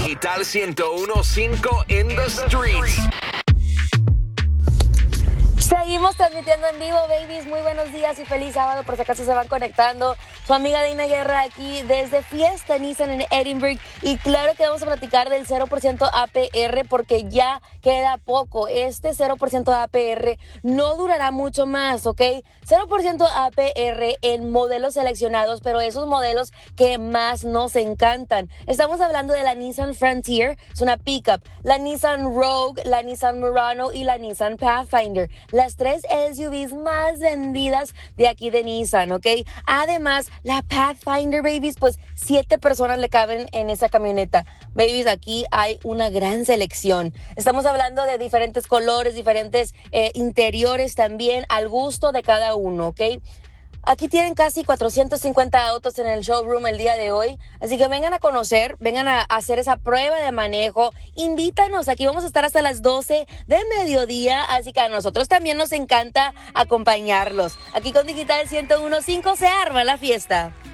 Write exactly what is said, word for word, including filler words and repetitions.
Digital ciento uno punto cinco in the streets. Seguimos transmitiendo en vivo, babies. Muy buenos días y feliz sábado, por si acaso se van conectando. Su amiga Dina Guerra aquí desde Fiesta Nissan en Edinburgh. Y claro que vamos a platicar del cero por ciento A P R porque ya queda poco. Este cero por ciento A P R no durará mucho más, ¿ok? cero por ciento A P R en modelos seleccionados, pero esos modelos que más nos encantan. Estamos hablando de la Nissan Frontier, es una pickup, la Nissan Rogue, la Nissan Murano y la Nissan Pathfinder. Las tres S U Vs más vendidas de aquí de Nissan, ¿ok? Además, la Pathfinder, babies, pues siete personas le caben en esa camioneta. Babies, aquí hay una gran selección. Estamos hablando de diferentes colores, diferentes eh, interiores también, al gusto de cada uno, ¿ok? Aquí tienen casi cuatrocientos cincuenta autos en el showroom el día de hoy, así que vengan a conocer, vengan a hacer esa prueba de manejo, invítanos, aquí vamos a estar hasta las doce de mediodía, así que a nosotros también nos encanta acompañarlos. Aquí con Digital ciento uno punto cinco se arma la fiesta.